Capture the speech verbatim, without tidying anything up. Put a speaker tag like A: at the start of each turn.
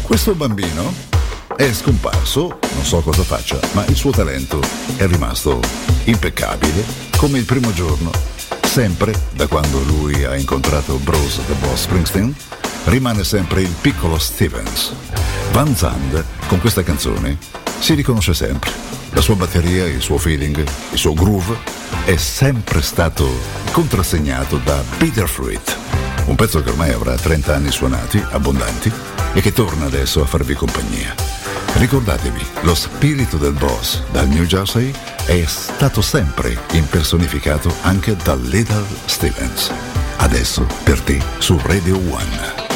A: Questo bambino è scomparso, non so cosa faccia, ma il suo talento è rimasto impeccabile come il primo giorno. Sempre, da quando lui ha incontrato Bruce the Boss Springsteen, rimane sempre il piccolo Stevens. Van Zandt, con questa canzone, si riconosce sempre. La sua batteria, il suo feeling, il suo groove è sempre stato contrassegnato da Bitter Fruit, un pezzo che ormai avrà trenta anni suonati, abbondanti, e che torna adesso a farvi compagnia. Ricordatevi, lo spirito del boss dal New Jersey è stato sempre impersonificato anche da Little Stevens. Adesso per te su Radio One.